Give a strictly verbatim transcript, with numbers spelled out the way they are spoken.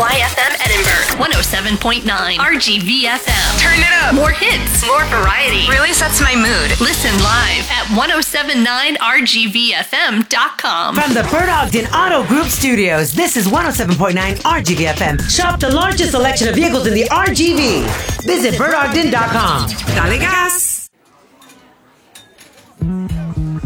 Y F M Edinburgh, one oh seven point nine R G V F M. Turn it up. More hits, more variety. Really sets my mood. Listen live at ten seventy-nine R G V F M dot com. From the Bert Ogden Auto Group Studios, this is one oh seven point nine R G V F M. Shop the largest selection of vehicles in the R G V. Visit bert ogden dot com. Dale gas.